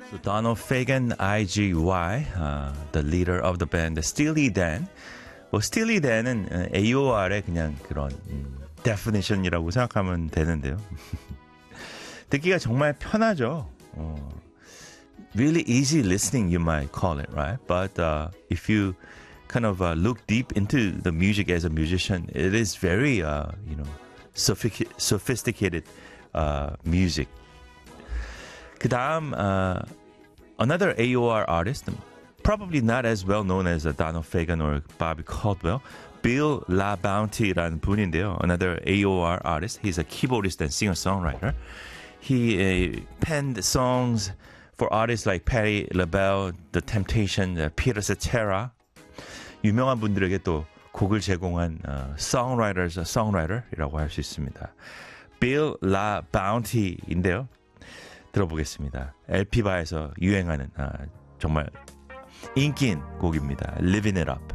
So Donald Fagen, IGY, the leader of the band, Steely Dan. 뭐 Steely Dan은 AOR의 그냥 그런 definition이라고 생각하면 되는데요. 듣기가 정말 편하죠. Really easy listening, you might call it, right? But if you kind of look deep into the music as a musician, it is very, sophisticated music. 그 다음, another AOR artist, probably not as well known as Donald Fagen or Bobby Caldwell, Bill LaBounty라는 분인데요. Another AOR artist. He's a keyboardist and singer-songwriter. He penned songs for artists like Patti LaBelle, The Temptations, Peter Cetera. 유명한 분들에게 또 곡을 제공한 songwriter이라고 할 수 있습니다. Bill LaBounty인데요. 들어보겠습니다. LP바에서 유행하는 정말 인기인 곡입니다. Living It Up.